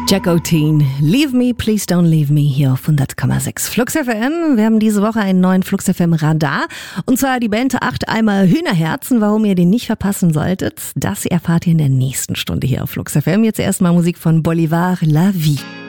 Jack O'Teen, Leave Me, Please Don't Leave Me hier auf 100,6 Flux FM. Wir haben diese Woche einen neuen Flux FM Radar und zwar die Band 8 Eimer Hühnerherzen. Warum ihr den nicht verpassen solltet, das erfahrt ihr in der nächsten Stunde hier auf Flux FM. Jetzt erstmal Musik von Bolivar La Vie.